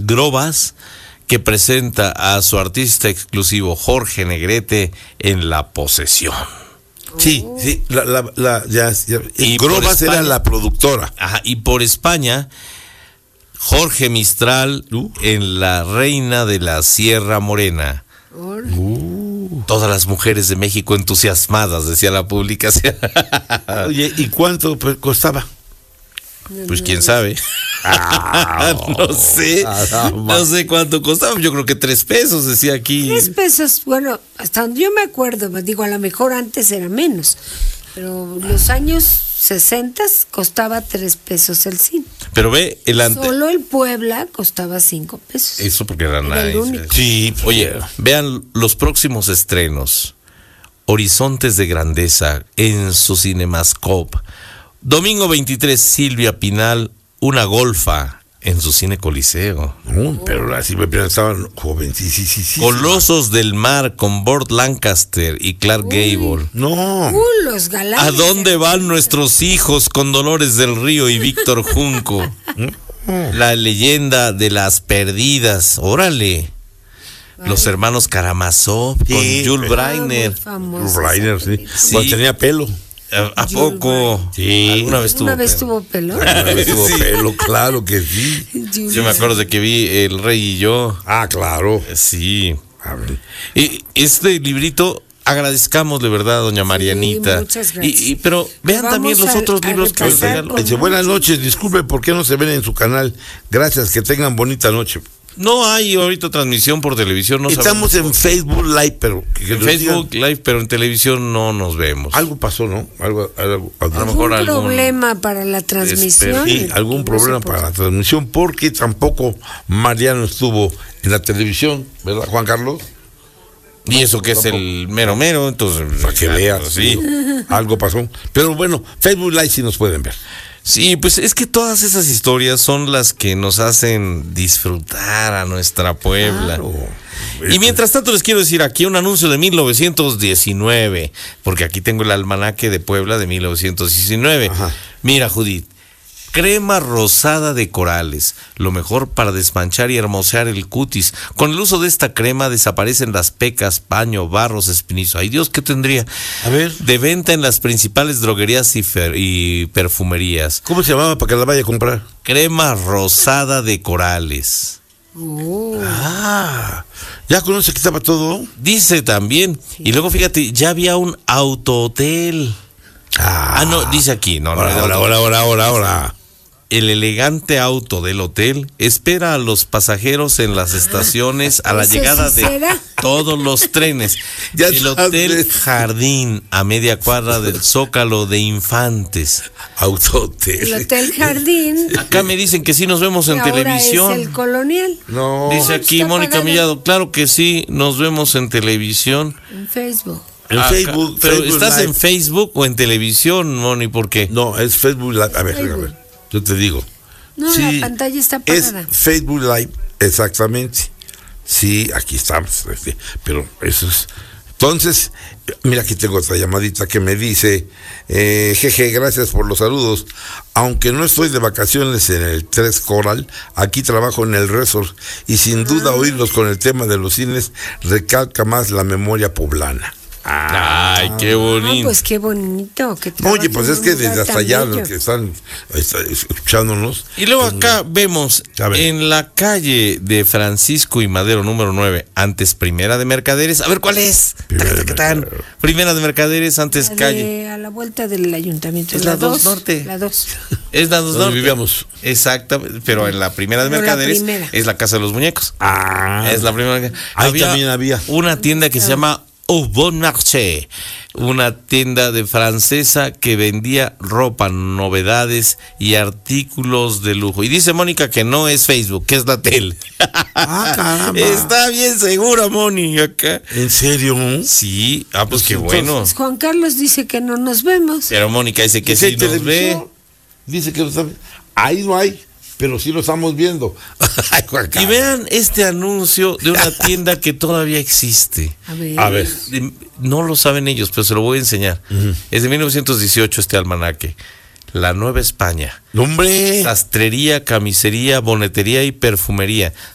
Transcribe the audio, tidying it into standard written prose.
Grobas, que presenta a su artista exclusivo Jorge Negrete en La Posesión. Sí, Y Grobas por era España, la productora. Ajá, y por España, Jorge Mistral en La Reina de la Sierra Morena. Todas las mujeres de México entusiasmadas, decía la publicación. Oye, ¿y cuánto costaba? Pues quién sabe. No sé. No sé cuánto costaba. Yo creo que 3 pesos, decía aquí. 3 pesos, bueno, hasta donde yo me acuerdo, digo, a lo mejor antes era menos, pero los años 60 costaba 3 pesos el cine. Pero ve, Solo el Puebla costaba 5 pesos. Eso porque era el nice. único. Sí. Oye, vean los próximos estrenos. Horizontes de Grandeza en su Cinemascope. Domingo 23, Silvia Pinal, Una Golfa en su Cine Coliseo. Pero la Silvia Pinal estaban jovencísimos. Colosos del Mar con Burt Lancaster y Clark Gable. No. Los galanes. ¿A dónde van nuestros hijos con Dolores del Río y Víctor Junco? La leyenda de las perdidas. Órale. Los hermanos Karamazov con Jules Breiner. Jules Breiner, sí. Sí. Cuando tenía pelo. ¿A poco? Sí. ¿Alguna vez tuvo pelo? Una vez tuvo Sí. pelo, claro que sí. Yo me acuerdo de que vi El Rey y Yo. Ah, claro. Sí. A ver. Y este librito, agradezcamos de verdad, doña Marianita. muchas gracias. Pero vean Vamos también los otros a libros que nos repasar regaló. con- Dice, buenas noches, disculpe, ¿por qué no se ven en su canal? Gracias, que tengan bonita noche. No hay ahorita transmisión por televisión. No Estamos sabemos. en Facebook Live, pero... que En nos Facebook digan, Live, pero en televisión no nos vemos. algo pasó, ¿no? Algo A lo ¿Algún mejor problema para la transmisión? sí, algún problema para la transmisión, porque tampoco Mariano estuvo en la televisión, ¿verdad, Juan Carlos? Y eso que es el mero mero, entonces... Para que veas, Sí. algo pasó. Pero bueno, Facebook Live sí nos pueden ver. Sí, pues es que todas esas historias son las que nos hacen disfrutar a nuestra Puebla. Claro. Y mientras tanto les quiero decir aquí un anuncio de 1919, porque aquí tengo el almanaque de Puebla de 1919. Ajá. Mira, Judith, crema rosada de corales, lo mejor para desmanchar y hermosear el cutis. Con el uso de esta crema desaparecen las pecas, paño, barros, espinizo. Ay Dios, ¿qué tendría? A ver. De venta en las principales droguerías y perfumerías. ¿Cómo se llamaba para que la vaya a comprar? Crema rosada de corales. Ah, ¿ya conoce que estaba todo? Dice también. Y luego fíjate, ya había un autohotel. No, dice aquí. No, Ahora. El elegante auto del hotel espera a los pasajeros en las estaciones a la ¿Ese llegada sí de será? todos los trenes. Ya El Hotel sabes. Jardín, a media cuadra del Zócalo de Infantes. El Autohotel. Hotel Jardín. Acá me dicen que sí nos vemos en que ahora televisión. es el Colonial. No. Dice aquí está Mónica pagado. Millado, claro que sí, nos vemos en televisión. En Facebook. En Acá. Facebook. Pero Facebook ¿estás Live. en Facebook o en televisión, Moni? ¿Por qué? No, es Facebook Live. A ver, Facebook. yo te digo. No, Sí, la pantalla está es apagada. Facebook Live, exactamente. Sí, aquí estamos. Pero eso es. Entonces, mira, aquí tengo otra llamadita que me dice, jeje, gracias por los saludos. Aunque no estoy de vacaciones en el 3 Coral, aquí trabajo en el resort y sin duda oírlos con el tema de los cines recalca más la memoria poblana. Ay, qué bonito. Pues qué bonito. Que Oye, pues es que trabajen en un desde lugar hasta tan allá bello. los que están escuchándonos. Y luego acá vemos A ver. en la calle de Francisco y Madero número 9, antes Primera de Mercaderes. A ver, ¿cuál es? Primera de Tacatacatán. Mercaderes. Primera de Mercaderes, antes La calle. de a la vuelta del ayuntamiento. Es la 2 Norte. La 2. Es la 2 Donde Norte. vivíamos. Exactamente, pero en la Primera de Pero la Mercaderes primera. es la Casa de los Muñecos. Ah, Es la primera. Ahí también había. Una tienda que se llama Au Bon Marché, una tienda de francesa que vendía ropa, novedades y artículos de lujo. Y dice Mónica que no es Facebook, que es la tele. Ah, caramba. Está bien segura, Mónica. acá. ¿En serio? Sí, pues qué entonces- bueno. Pues Juan Carlos dice que no nos vemos. Pero Mónica dice que Dice sí nos ve. televisión. Dice que lo sabe. Ahí no hay, pero sí lo estamos viendo. Ay, Juan Y Carlos. vean este anuncio de una tienda que todavía existe. A ver. No lo saben ellos, pero se lo voy a enseñar. Es de 1918 este almanaque. La Nueva España. ¡Hombre! Sastrería, camisería, bonetería y perfumería.